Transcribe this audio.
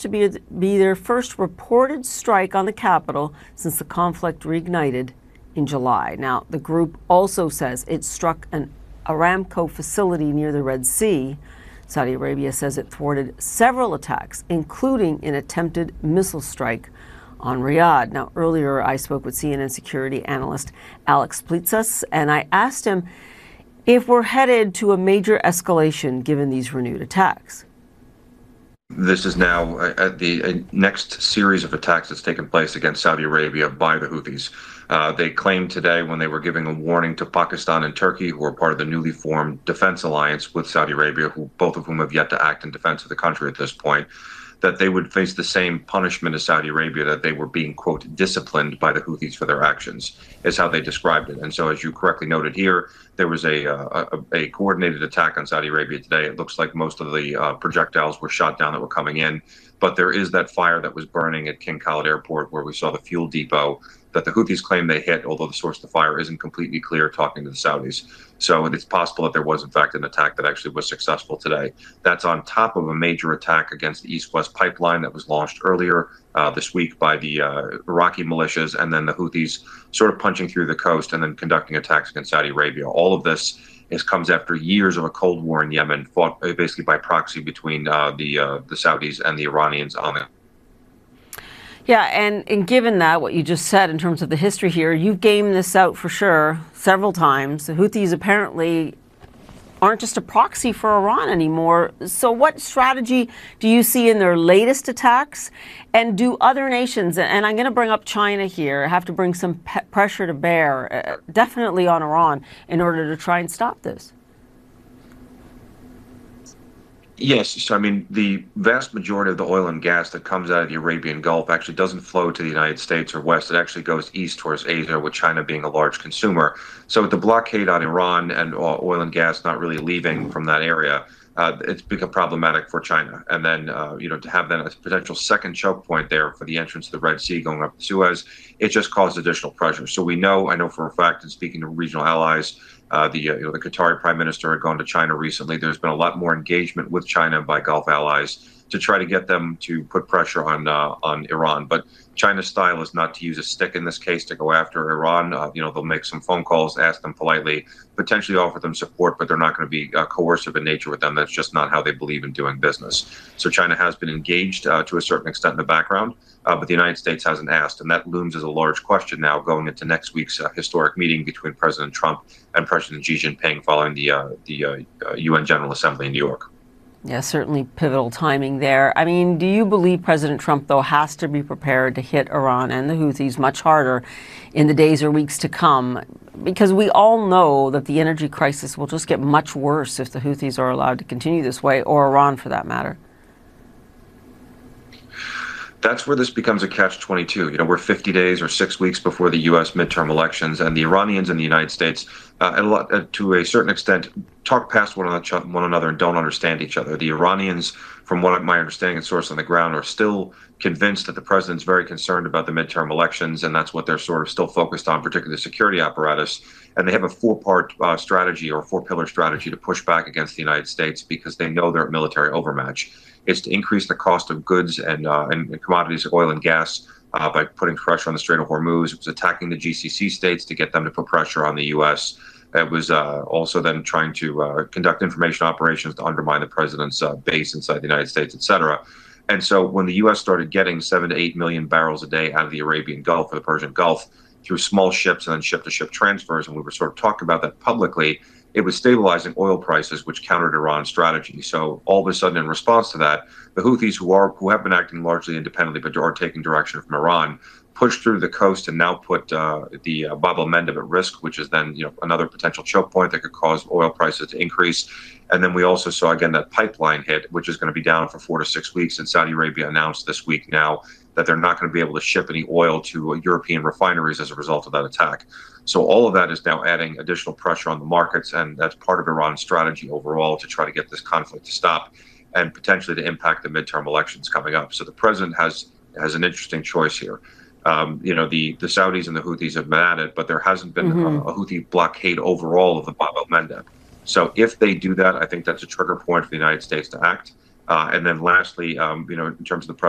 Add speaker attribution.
Speaker 1: to be their first reported strike on the capital since the conflict reignited in July. Now, the group also says it struck an Aramco facility near the Red Sea. Saudi Arabia says it thwarted several attacks, including an attempted missile strike on Riyadh. Now, earlier I spoke with CNN security analyst Alex Plitzas, and I asked him if we're headed to a major escalation given these renewed attacks.
Speaker 2: This is now the next series of attacks that's taken place against Saudi Arabia by the Houthis. They claimed today, when they were giving a warning to Pakistan and Turkey, who are part of the newly formed defense alliance with Saudi Arabia, both of whom have yet to act in defense of the country at this point, that they would face the same punishment as Saudi Arabia, that they were being, quote, disciplined by the Houthis for their actions, is how they described it. And so, as you correctly noted here, there was a coordinated attack on Saudi Arabia today. It looks like most of the projectiles were shot down that were coming in, but there is that fire that was burning at King Khalid Airport where we saw the fuel depot that the Houthis claim they hit, although the source of the fire isn't completely clear talking to the Saudis. So it's possible that there was, in fact, an attack that actually was successful today. That's on top of a major attack against the East-West pipeline that was launched earlier this week by the Iraqi militias, and then the Houthis sort of punching through the coast and then conducting attacks against Saudi Arabia. All of this comes after years of a Cold War in Yemen, fought basically by proxy between the Saudis and the Iranians on it.
Speaker 1: Yeah, and given that, what you just said in terms of the history here, you've gamed this out for sure several times. The Houthis apparently aren't just a proxy for Iran anymore. So what strategy do you see in their latest attacks? And do other nations, and I'm going to bring up China here, have to bring some pressure to bear, definitely on Iran, in order to try and stop this?
Speaker 2: Yes, so I mean, the vast majority of the oil and gas that comes out of the Arabian Gulf actually doesn't flow to the United States or West. It actually goes east towards Asia, with China being a large consumer. So with the blockade on Iran and oil and gas not really leaving from that area, it's become problematic for China. And then, to have then a potential second choke point there for the entrance to the Red Sea going up to Suez, it just caused additional pressure. So I know for a fact, in speaking to regional allies, the Qatari prime minister had gone to China recently. There's been a lot more engagement with China by Gulf allies to try to get them to put pressure on Iran. But China's style is not to use a stick in this case to go after Iran. They'll make some phone calls, ask them politely, potentially offer them support, but they're not going to be coercive in nature with them. That's just not how they believe in doing business. So China has been engaged to a certain extent in the background, but the United States hasn't asked. And that looms as a large question now going into next week's historic meeting between President Trump and President Xi Jinping following the UN General Assembly in New York.
Speaker 1: Yeah, certainly pivotal timing there. I mean, do you believe President Trump, though, has to be prepared to hit Iran and the Houthis much harder in the days or weeks to come? Because we all know that the energy crisis will just get much worse if the Houthis are allowed to continue this way, or Iran for that matter.
Speaker 2: That's where this becomes a catch-22. We're 50 days or 6 weeks before the U.S. midterm elections, and the Iranians and the United States, to a certain extent, talk past one another and don't understand each other. The Iranians, from what my understanding and source on the ground, are still convinced that the president's very concerned about the midterm elections, and that's what they're sort of still focused on, particularly the security apparatus. And they have a four-part strategy or four-pillar strategy to push back against the United States because they know they're at military overmatch. It's to increase the cost of goods and commodities, oil and gas, by putting pressure on the Strait of Hormuz. It was attacking the GCC states to get them to put pressure on the U.S. It was also then trying to conduct information operations to undermine the president's base inside the United States, et cetera. And so when the U.S. started getting 7 to 8 million barrels a day out of the Arabian Gulf or the Persian Gulf through small ships and then ship-to-ship transfers, and we were sort of talking about that publicly, it was stabilizing oil prices, which countered Iran's strategy. So all of a sudden, in response to that, the Houthis, who have been acting largely independently but are taking direction from Iran, pushed through the coast and now put the Bab el-Mandeb at risk, which is then another potential choke point that could cause oil prices to increase. And then we also saw again that pipeline hit, which is going to be down for 4 to 6 weeks. And Saudi Arabia announced this week now that they're not going to be able to ship any oil to European refineries as a result of that attack. So all of that is now adding additional pressure on the markets, and that's part of Iran's strategy overall to try to get this conflict to stop and potentially to impact the midterm elections coming up. So the president has an interesting choice here. The Saudis and the Houthis have been at it, but there hasn't been a Houthi blockade overall of the Bab el-Mandeb. So if they do that, I think that's a trigger point for the United States to act. And then lastly, in terms of the